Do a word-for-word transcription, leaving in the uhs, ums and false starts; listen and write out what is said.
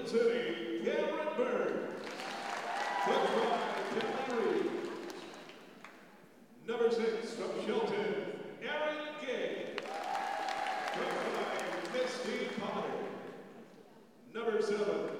City, Cameron Bird. Coached by Kelly Reed. Number six from Shelton, Aaron Gay. Coached by Misty Potter. Number seven.